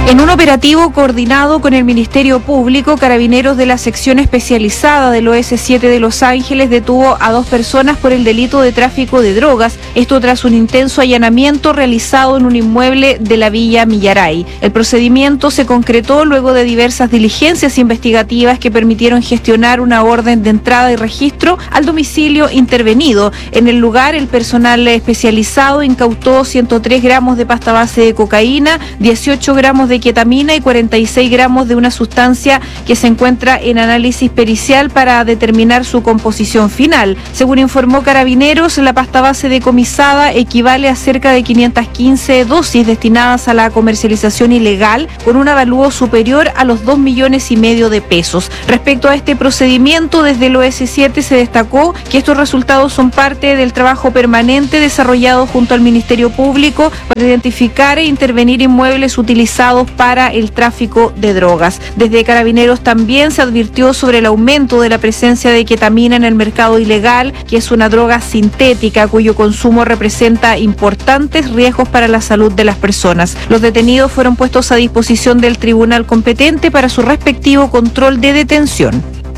En un operativo coordinado con el Ministerio Público, Carabineros de la sección especializada del OS7 de Los Ángeles detuvo a 2 personas por el delito de tráfico de drogas, esto tras un intenso allanamiento realizado en un inmueble de la Villa Millaray. El procedimiento se concretó luego de diversas diligencias investigativas que permitieron gestionar una orden de entrada y registro al domicilio intervenido. En el lugar, el personal especializado incautó 103 gramos de pasta base de cocaína, 18 gramos de ketamina y 46 gramos de una sustancia que se encuentra en análisis pericial para determinar su composición final. Según informó Carabineros, la pasta base decomisada equivale a cerca de 515 dosis destinadas a la comercialización ilegal con un avalúo superior a los 2,5 millones de pesos. Respecto a este procedimiento, desde el OS7 se destacó que estos resultados son parte del trabajo permanente desarrollado junto al Ministerio Público para identificar e intervenir inmuebles utilizados para el tráfico de drogas. Desde Carabineros también se advirtió sobre el aumento de la presencia de ketamina en el mercado ilegal, que es una droga sintética cuyo consumo representa importantes riesgos para la salud de las personas. Los detenidos fueron puestos a disposición del tribunal competente para su respectivo control de detención.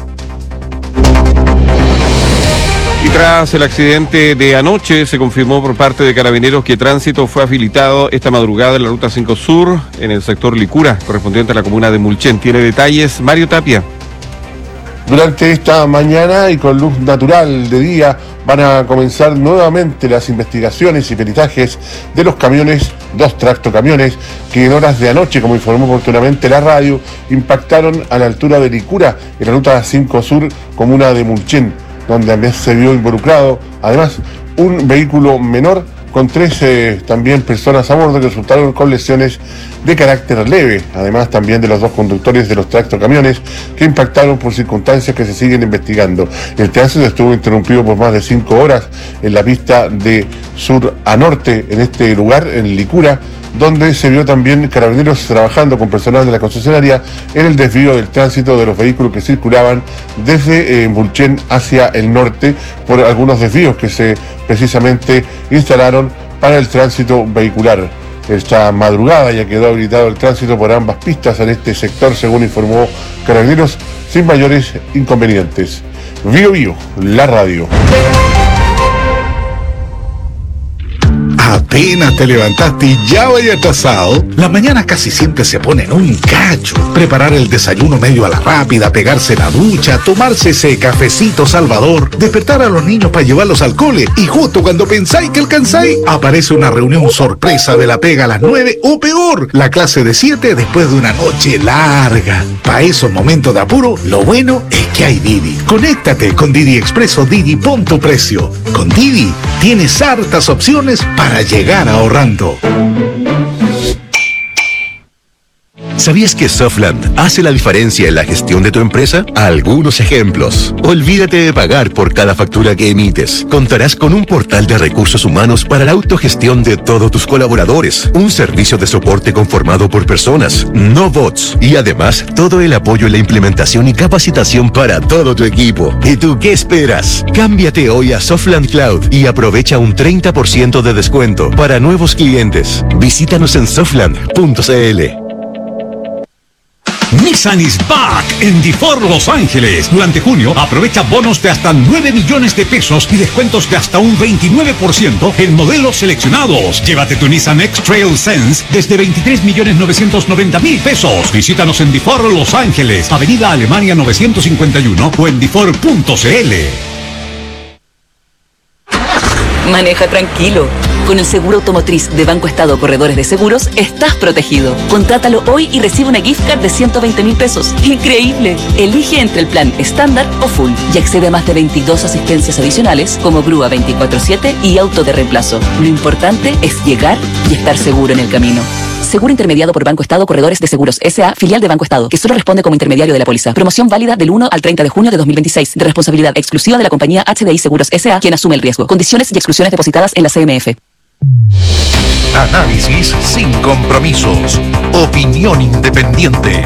Y tras el accidente de anoche, se confirmó por parte de Carabineros que tránsito fue habilitado esta madrugada en la Ruta 5 Sur, en el sector Licura, correspondiente a la comuna de Mulchen. Tiene detalles Mario Tapia. Durante esta mañana y con luz natural de día van a comenzar nuevamente las investigaciones y peritajes de los camiones, 2 tractocamiones, que en horas de anoche, como informó oportunamente la radio, impactaron a la altura de Licura, en la Ruta 5 Sur, comuna de Mulchen, donde también se vio involucrado, además, un vehículo menor con 13 también personas a bordo que resultaron con lesiones de carácter leve, además también de los 2 conductores de los tractocamiones que impactaron por circunstancias que se siguen investigando. El tránsito estuvo interrumpido por más de 5 horas en la pista de sur a norte, en este lugar, en Licura, donde se vio también Carabineros trabajando con personal de la concesionaria en el desvío del tránsito de los vehículos que circulaban desde Mulchen hacia el norte por algunos desvíos que se precisamente instalaron para el tránsito vehicular. Esta madrugada ya quedó habilitado el tránsito por ambas pistas en este sector, según informó Carabineros, sin mayores inconvenientes. Bío Bío, la radio. Apenas te levantaste y ya vaya atrasado. Las mañanas casi siempre se ponen un cacho. Preparar el desayuno medio a la rápida, pegarse la ducha, tomarse ese cafecito salvador, despertar a los niños para llevarlos al cole y justo cuando pensáis que alcanzáis, aparece una reunión sorpresa de la pega a las 9 o peor, la clase de 7 después de una noche larga. Para esos momentos de apuro, lo bueno es que hay Didi. Conéctate con Didi Expreso Didi, pon tu precio. Con Didi tienes hartas opciones para llegar ahorrando. ¿Sabías que Softland hace la diferencia en la gestión de tu empresa? Algunos ejemplos. Olvídate de pagar por cada factura que emites. Contarás con un portal de recursos humanos para la autogestión de todos tus colaboradores. Un servicio de soporte conformado por personas, no bots. Y además, todo el apoyo en la implementación y capacitación para todo tu equipo. ¿Y tú qué esperas? Cámbiate hoy a Softland Cloud y aprovecha un 30% de descuento para nuevos clientes. Visítanos en softland.cl. Nissan is back en DeFord Los Ángeles. Durante junio, aprovecha bonos de hasta 9 millones de pesos y descuentos de hasta un 29% en modelos seleccionados. Llévate tu Nissan X-Trail Sense desde 23.990.000 pesos. Visítanos en DeFord Los Ángeles, Avenida Alemania 951 o en DeFord.cl. Maneja tranquilo. Con el seguro automotriz de Banco Estado Corredores de Seguros, estás protegido. Contrátalo hoy y recibe una gift card de 120.000 pesos. ¡Increíble! Elige entre el plan estándar o full y accede a más de 22 asistencias adicionales como grúa 24/7 y auto de reemplazo. Lo importante es llegar y estar seguro en el camino. Seguro intermediado por Banco Estado Corredores de Seguros S.A., filial de Banco Estado, que solo responde como intermediario de la póliza. Promoción válida del 1 al 30 de junio de 2026, de responsabilidad exclusiva de la compañía HDI Seguros S.A., quien asume el riesgo. Condiciones y exclusiones depositadas en la CMF. Análisis sin compromisos. Opinión independiente.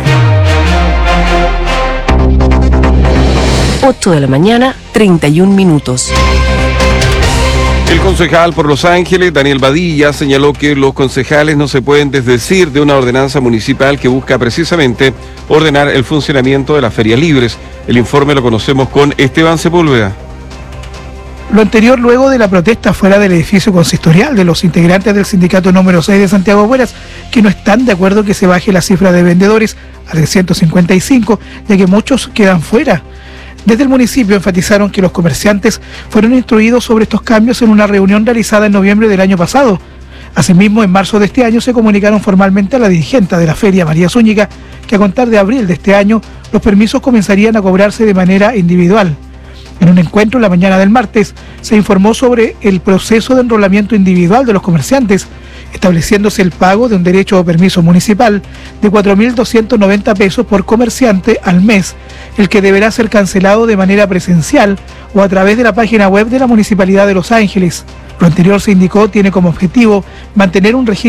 8 de la mañana, 31 minutos. El concejal por Los Ángeles, Daniel Badilla, señaló que los concejales no se pueden desdecir de una ordenanza municipal que busca precisamente ordenar el funcionamiento de las ferias libres. El informe lo conocemos con Esteban Sepúlveda. Lo anterior luego de la protesta fuera del edificio consistorial de los integrantes del sindicato número 6 de Santiago Buenas, que no están de acuerdo que se baje la cifra de vendedores a 355, ya que muchos quedan fuera. Desde el municipio enfatizaron que los comerciantes fueron instruidos sobre estos cambios en una reunión realizada en noviembre del año pasado. Asimismo, en marzo de este año se comunicaron formalmente a la dirigente de la feria, María Zúñiga, que a contar de abril de este año los permisos comenzarían a cobrarse de manera individual. En un encuentro la mañana del martes se informó sobre el proceso de enrolamiento individual de los comerciantes, estableciéndose el pago de un derecho o permiso municipal de 4.290 pesos por comerciante al mes, el que deberá ser cancelado de manera presencial o a través de la página web de la Municipalidad de Los Ángeles. Lo anterior, se indicó, tiene como objetivo mantener un registro